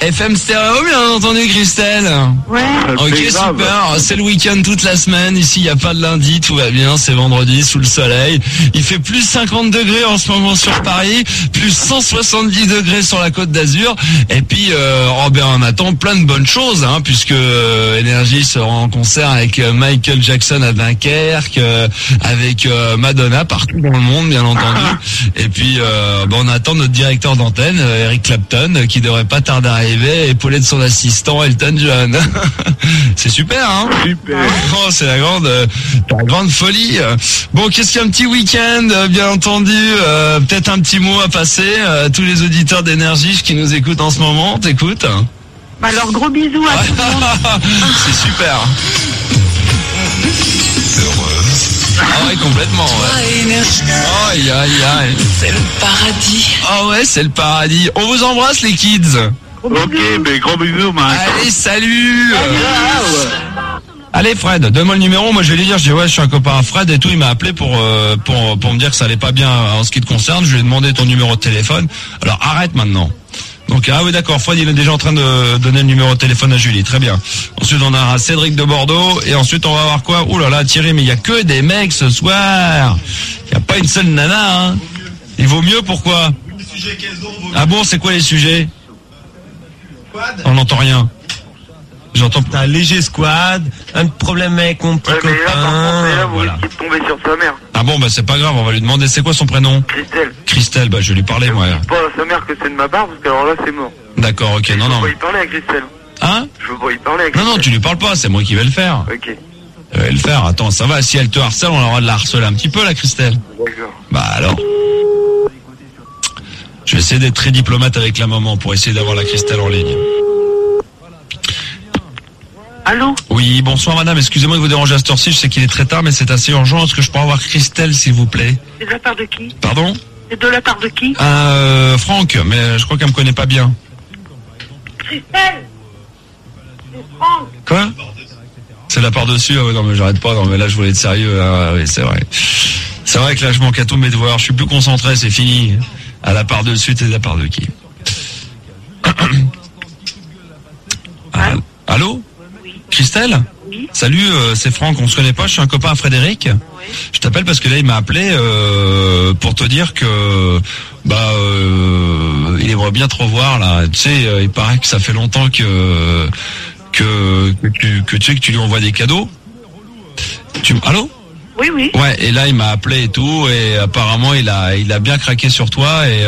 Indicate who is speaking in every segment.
Speaker 1: FM Stéréo, bien entendu, Christelle.
Speaker 2: Ouais.
Speaker 1: Ok, super. C'est le week-end toute la semaine. Ici, il n'y a pas de lundi, tout va bien. C'est vendredi, sous le soleil. Il fait plus 50 degrés en ce moment sur Paris, plus 170 degrés sur la Côte d'Azur. Et puis, on attend plein de bonnes choses, hein, puisque Énergie sera en concert avec Michael Jackson à Dunkerque, avec Madonna partout dans le monde, bien entendu. Et puis, on attend notre directeur d'antenne, Eric Clapton, qui devrait pas tarder à arriver, épaulé de son assistant Elton John. C'est super, hein?
Speaker 3: Super.
Speaker 1: Oh, c'est la grande folie. Bon, qu'est-ce qu'il y a un petit week-end, bien entendu. Peut-être un petit mot à passer à tous les auditeurs d'Énergie qui nous écoutent en ce moment. T'écoutes?
Speaker 2: Bah alors, gros bisous à tout le monde.
Speaker 1: C'est super. Ah ouais, complètement, ouais. Aïe, aïe, aïe.
Speaker 4: C'est le paradis.
Speaker 1: Ah ouais, c'est le paradis. On vous embrasse, les kids.
Speaker 3: Ok, mais gros bisous, Marc.
Speaker 1: Allez, salut. Allez, Fred, donne-moi le numéro. Moi, je vais lui dire, je dis, ouais, je suis un copain à Fred et tout. Il m'a appelé pour me dire que ça allait pas bien en ce qui te concerne. Je lui ai demandé ton numéro de téléphone. Alors, arrête maintenant. Donc, ah oui, d'accord, Fred, il est déjà en train de donner le numéro de téléphone à Julie. Très bien. Ensuite, on a Cédric de Bordeaux. Et ensuite, on va voir quoi? Ouh là là, Thierry, mais il y a que des mecs ce soir. Il y a pas une seule nana, hein. Il vaut mieux, pourquoi? Ah bon, c'est quoi les sujets? On n'entend rien. J'entends.
Speaker 5: T'as un léger squad, un problème avec mon petit
Speaker 6: Ouais, mais là, par contre,
Speaker 5: copain.
Speaker 6: là, vous
Speaker 5: Voilà.
Speaker 6: risquez de tomber sur sa mère.
Speaker 1: Ah bon, bah c'est pas grave, on va lui demander c'est quoi son prénom.
Speaker 6: Christelle.
Speaker 1: Christelle, bah je vais lui parler moi.
Speaker 6: Je dis pas à sa mère que c'est de ma part, parce que alors là, c'est mort.
Speaker 1: D'accord, ok, non,
Speaker 6: Je veux
Speaker 1: non.
Speaker 6: pas y parler à Christelle.
Speaker 1: Hein?
Speaker 6: Je veux pas y parler à
Speaker 1: Non,
Speaker 6: Christelle.
Speaker 1: non, tu lui parles pas, c'est moi qui vais le faire.
Speaker 6: Ok,
Speaker 1: Je vais le faire, attends, ça va, si elle te harcèle, on aura de la harceler un petit peu, la Christelle.
Speaker 6: d'accord.
Speaker 1: Bah alors. Je vais essayer d'être très diplomate avec la maman pour essayer d'avoir la Christelle en ligne.
Speaker 2: Allô?
Speaker 1: Oui, bonsoir madame, excusez-moi de vous déranger à cette heure-ci, je sais qu'il est très tard, mais c'est assez urgent. Est-ce que je pourrais avoir Christelle, s'il vous plaît?
Speaker 2: C'est de la part de qui?
Speaker 1: Pardon?
Speaker 2: C'est de la part de qui?
Speaker 1: Franck, mais je crois qu'elle me connaît pas bien.
Speaker 2: Christelle! C'est Franck!
Speaker 1: Quoi? C'est la part dessus, ah ouais, non mais j'arrête pas, non mais là je voulais être sérieux, ah, oui c'est vrai. C'est vrai que là je manque à tous mes devoirs, je suis plus concentré, c'est fini. À la part dessus, c'est de la part de qui? Allô?
Speaker 2: Oui.
Speaker 1: Christelle?
Speaker 2: Oui.
Speaker 1: Salut, c'est Franck, on se connaît pas, je suis un copain à Frédéric.
Speaker 2: Oui.
Speaker 1: Je t'appelle parce que là il m'a appelé pour te dire que il aimerait bien te revoir là. Tu sais, il paraît que ça fait longtemps que tu sais que tu lui envoies des cadeaux. Allô?
Speaker 2: Oui, oui.
Speaker 1: Ouais, et là il m'a appelé et tout, et apparemment il a bien craqué sur toi et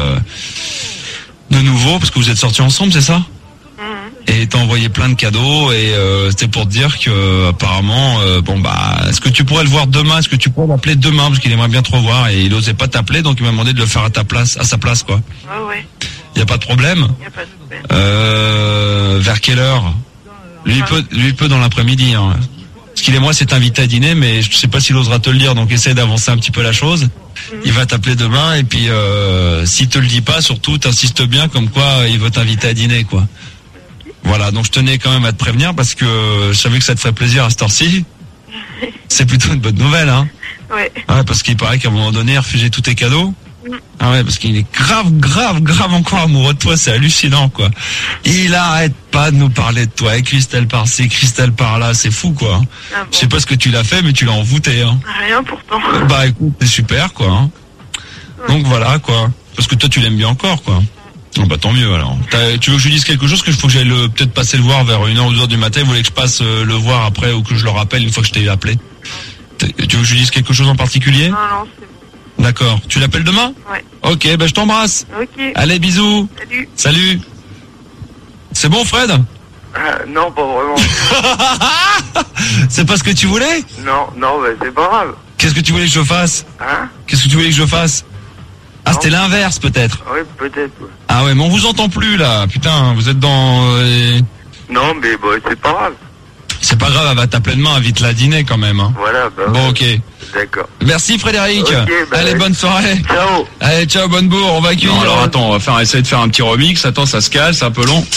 Speaker 1: de nouveau parce que vous êtes sortis ensemble, c'est ça? Et t'as envoyé plein de cadeaux et c'était pour te dire que apparemment est-ce que tu pourrais le voir demain? Est-ce que tu pourrais l'appeler demain parce qu'il aimerait bien te revoir et il osait pas t'appeler donc il m'a demandé de le faire à sa place quoi.
Speaker 2: Ouais, ouais.
Speaker 1: Y a pas de problème?
Speaker 2: Y a pas de problème.
Speaker 1: Vers quelle heure? Lui il peut dans l'après-midi hein. Parce qu'il et moi c'est invité à dîner mais je sais pas s'il osera te le dire donc essaye d'avancer un petit peu la chose. Il va t'appeler demain et puis s'il te le dit pas surtout t'insistes bien comme quoi il veut t'inviter à dîner quoi. Voilà, donc je tenais quand même à te prévenir parce que je savais que ça te ferait plaisir à cette heure-ci. C'est plutôt une bonne nouvelle, hein.
Speaker 2: Ouais.
Speaker 1: Ouais, parce qu'il paraît qu'à un moment donné, il refusait tous tes cadeaux. Ah ouais, parce qu'il est grave encore amoureux de toi, c'est hallucinant, quoi. Il arrête pas de nous parler de toi, et Christelle par-ci, Christelle par-là, c'est fou, quoi.
Speaker 2: Ah bon.
Speaker 1: Je sais pas ce que tu l'as fait, mais tu l'as envoûté, hein.
Speaker 2: Rien pourtant.
Speaker 1: Bah écoute, c'est super, quoi. Hein. Donc voilà, quoi. Parce que toi, tu l'aimes bien encore, quoi. Oh, bah tant mieux alors. Tu veux que je lui dise quelque chose, que je faut que j'aille peut-être passer le voir vers 1h ou 2h du matin, vous voulez que je passe le voir après ou que je le rappelle une fois que je t'ai appelé? Tu veux que je lui dise quelque chose en particulier?
Speaker 2: Non, c'est bon.
Speaker 1: D'accord. Tu l'appelles demain?
Speaker 2: Ouais.
Speaker 1: Ok, bah je t'embrasse.
Speaker 2: Ok.
Speaker 1: Allez, bisous.
Speaker 2: Salut.
Speaker 1: Salut. C'est bon Fred?
Speaker 6: Non, pas vraiment.
Speaker 1: C'est pas ce que tu voulais?
Speaker 6: Non, mais c'est pas grave.
Speaker 1: Qu'est-ce que tu voulais que je fasse?
Speaker 6: Hein?
Speaker 1: Qu'est-ce que tu voulais que je fasse? Ah, c'était l'inverse peut-être.
Speaker 6: Oui, peut-être. Ouais.
Speaker 1: Ah ouais, mais on vous entend plus là. Putain, vous êtes dans...
Speaker 6: Non, mais bah, c'est pas grave.
Speaker 1: C'est pas grave, elle va t'appeler demain, invite-la à dîner quand même. Hein.
Speaker 6: Voilà, bah.
Speaker 1: Bon,
Speaker 6: ouais.
Speaker 1: ok.
Speaker 6: D'accord.
Speaker 1: Merci Frédéric.
Speaker 6: Ok, bah,
Speaker 1: allez,
Speaker 6: ouais.
Speaker 1: bonne soirée.
Speaker 6: Ciao.
Speaker 1: Allez, ciao, bonne bourre. On va accueillir...
Speaker 7: Non, alors attends, on va essayer de faire un petit remix. Attends, ça se cale, c'est un peu long.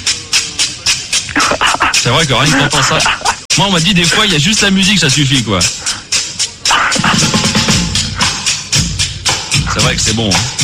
Speaker 1: C'est vrai que rien que t'entends ça. Moi, on m'a dit des fois, il y a juste la musique, ça suffit, quoi. C'est vrai que c'est bon. Hein.